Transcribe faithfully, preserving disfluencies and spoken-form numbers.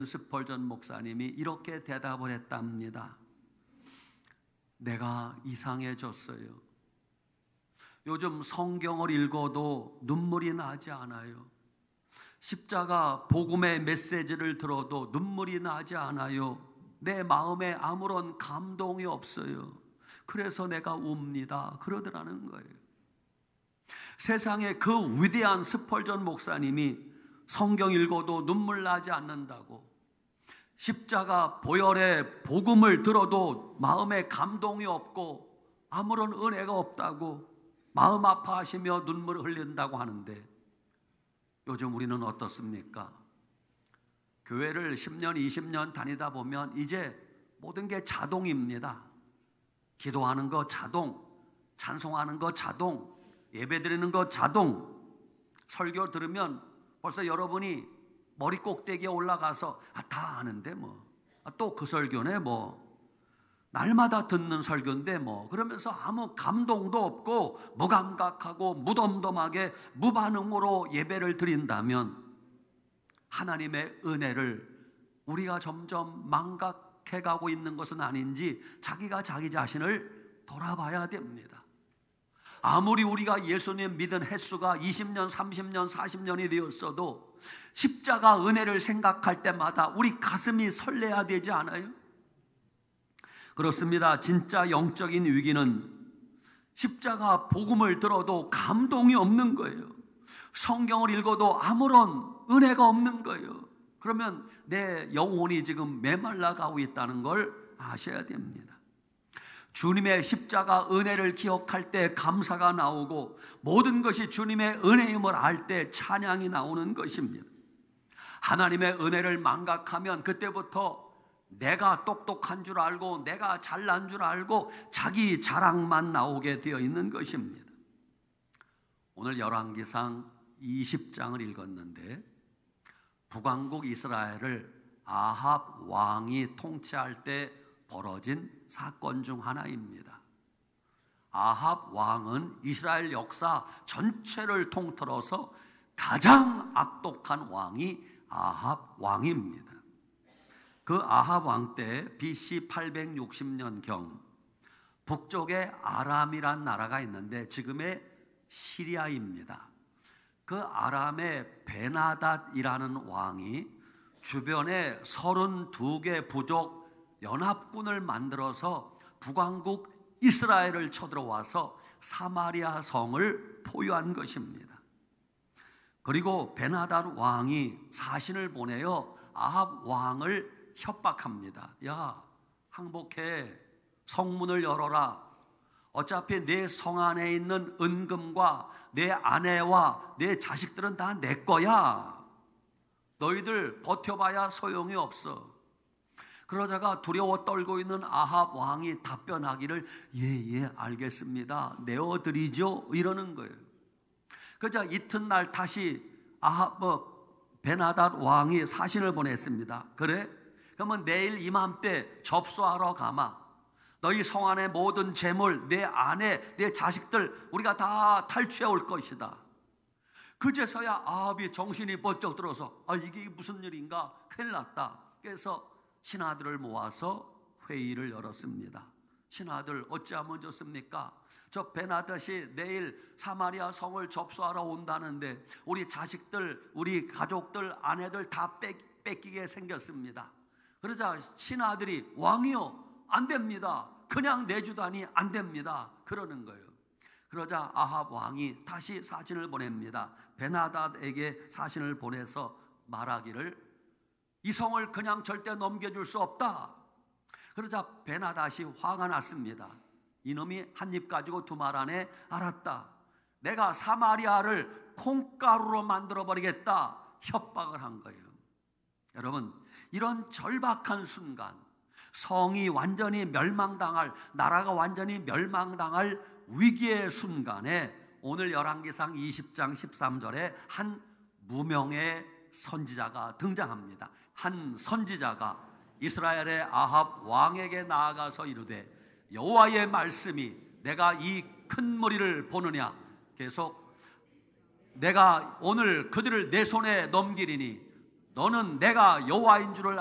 스펄전 목사님이 이렇게 대답을 했답니다. 내가 이상해졌어요. 요즘 성경을 읽어도 눈물이 나지 않아요. 십자가 복음의 메시지를 들어도 눈물이 나지 않아요. 내 마음에 아무런 감동이 없어요. 그래서 내가 웁니다. 그러더라는 거예요. 세상에 그 위대한 스펄전 목사님이 성경 읽어도 눈물 나지 않는다고, 십자가 보혈의 복음을 들어도 마음에 감동이 없고 아무런 은혜가 없다고 마음 아파하시며 눈물을 흘린다고 하는데, 요즘 우리는 어떻습니까? 교회를 십 년, 이십 년 다니다 보면 이제 모든 게 자동입니다. 기도하는 거 자동, 찬송하는 거 자동, 예배 드리는 거 자동. 설교 들으면 벌써 여러분이 머리 꼭대기에 올라가서 아, 다 아는데 뭐, 아, 또 그 설교네 뭐, 날마다 듣는 설교인데 뭐, 그러면서 아무 감동도 없고 무감각하고 무덤덤하게 무반응으로 예배를 드린다면 하나님의 은혜를 우리가 점점 망각해가고 있는 것은 아닌지 자기가 자기 자신을 돌아봐야 됩니다. 아무리 우리가 예수님 믿은 횟수가 이십 년, 삼십 년, 사십 년이 되었어도 십자가 은혜를 생각할 때마다 우리 가슴이 설레야 되지 않아요? 그렇습니다. 진짜 영적인 위기는 십자가 복음을 들어도 감동이 없는 거예요. 성경을 읽어도 아무런 은혜가 없는 거예요. 그러면 내 영혼이 지금 메말라가고 있다는 걸 아셔야 됩니다. 주님의 십자가 은혜를 기억할 때 감사가 나오고, 모든 것이 주님의 은혜임을 알 때 찬양이 나오는 것입니다. 하나님의 은혜를 망각하면 그때부터 내가 똑똑한 줄 알고 내가 잘난 줄 알고 자기 자랑만 나오게 되어 있는 것입니다. 오늘 열왕기상 이십 장을 읽었는데, 북왕국 이스라엘을 아합 왕이 통치할 때 벌어진 사건 중 하나입니다. 아합 왕은 이스라엘 역사 전체를 통틀어서 가장 악독한 왕이 아합 왕입니다. 그 아합 왕 때 비씨 팔백육십 년경 북쪽에 아람이란 나라가 있는데 지금의 시리아입니다. 그 아람의 베나닷이라는 왕이 주변에 서른두 개 부족 연합군을 만들어서 북왕국 이스라엘을 쳐들어와서 사마리아 성을 포위한 것입니다. 그리고 베나닷 왕이 사신을 보내어 아합 왕을 협박합니다. 야, 항복해, 성문을 열어라. 어차피 내 성 안에 있는 은금과 내 아내와 내 자식들은 다 내 거야. 너희들 버텨봐야 소용이 없어. 그러자가 두려워 떨고 있는 아합 왕이 답변하기를 예예 예, 알겠습니다, 내어드리죠, 이러는 거예요. 그러자 이튿날 다시 아합 뭐, 베나닷 왕이 사신을 보냈습니다. 그래? 그러면 내일 이맘때 접수하러 가마. 너희 성 안의 모든 재물, 내 아내, 내 자식들 우리가 다 탈취해 올 것이다. 그제서야 아합이 정신이 번쩍 들어서 아, 이게 무슨 일인가, 큰일 났다. 그래서 신하들을 모아서 회의를 열었습니다. 신하들 어찌하면 좋습니까? 저 베나닷이 내일 사마리아 성을 접수하러 온다는데 우리 자식들, 우리 가족들, 아내들 다 뺏, 뺏기게 생겼습니다. 그러자 신하들이 왕이요, 안 됩니다. 그냥 내주다니 안 됩니다. 그러는 거예요. 그러자 아합 왕이 다시 사신을 보냅니다. 베나닷에게 사신을 보내서 말하기를 이 성을 그냥 절대 넘겨줄 수 없다. 그러자 베나닷이 화가 났습니다. 이놈이 한 입 가지고 두 말 안에 알았다. 내가 사마리아를 콩가루로 만들어버리겠다. 협박을 한 거예요. 여러분, 이런 절박한 순간, 성이 완전히 멸망당할, 나라가 완전히 멸망당할 위기의 순간에 오늘 열왕기상 이십 장 십삼 절에 한 무명의 선지자가 등장합니다. 한 선지자가 이스라엘의 아합 왕에게 나아가서 이르되 여호와의 말씀이 내가 이 큰 무리를 보느냐, 계속 내가 오늘 그들을 내 손에 넘기리니 너는 내가 여호와인 줄을